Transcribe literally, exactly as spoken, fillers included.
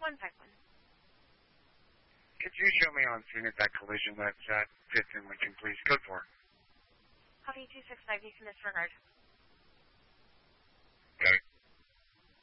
one five one. Could you show me on scene at that collision that's at fifth and Lincoln, please? Code four. Copy two six five, you can disregard.